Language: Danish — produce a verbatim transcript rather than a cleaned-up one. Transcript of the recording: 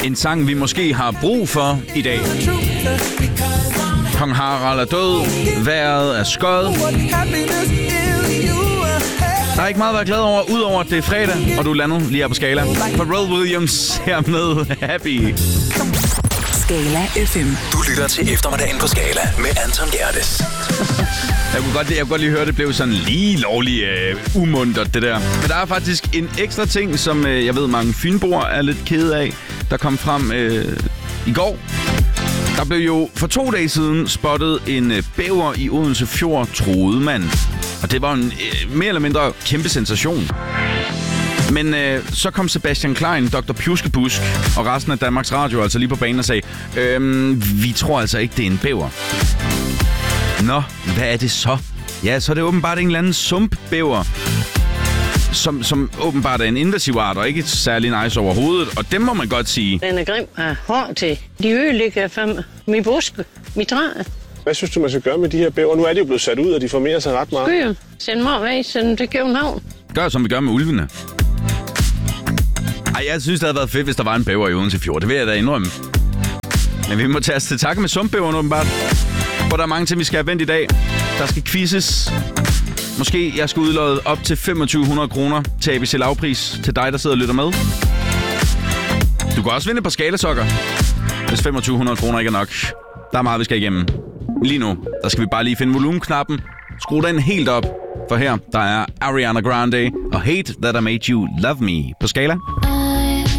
En sang, vi måske har brug for i dag. Kong Harald er død. Vejret er skød. Der er ikke meget at være glad over, udover at det er fredag, og du lander lige her på Skala. Pharrell Williams her med Happy. Skala F M. Du lytter til eftermiddagen på Skala med Anton Gerdes. Jeg kunne godt, jeg kunne godt lige høre, det blev sådan lige lovligt øh, umuntert, det der. Men der er faktisk en ekstra ting, som øh, jeg ved, mange fynboer er lidt kede af, der kom frem øh, i går. Der blev jo for to dage siden spottet en øh, bæver i Odense Fjord, troede man. Og det var en øh, mere eller mindre kæmpe sensation. Men øh, så kom Sebastian Klein, doktor Pjuskebusk og resten af Danmarks Radio altså lige på banen og sagde, øhm, vi tror altså ikke, det er en bæver. Nå, hvad er det så? Ja, så er det åbenbart en eller anden sumpbæver, som, som åbenbart er en invasiv art og ikke særlig nice overhovedet. Og det må man godt sige. Den er grim af hår til. De ødelægger for min buske, mit træ. Hvad synes du, man skal gøre med de her bæver? Nu er de jo blevet sat ud, og de formerer sig ret meget. Skyer. Send mig væk, send dem til København. Gør som vi gør med ulvene. Ej, jeg synes, det havde været fedt, hvis der var en bæver i Odense Fjord. Det vil jeg da indrømme. Men vi må tage os til takke med sumpbæveren åbenbart. For der er mange ting, vi skal have vendt i dag. Der skal quizzes. Måske jeg skal udlåde op til femogtyve hundrede kroner til A B C lavpris til dig, der sidder og lytter med. Du kan også vinde på skalasokker, hvis femogtyve hundrede kroner ikke er nok. Der er meget, vi skal igennem. Lige nu, der skal vi bare lige finde volumenknappen. Skru den helt op. For her, der er Ariana Grande og Hate That I Made You Love Me på Skala.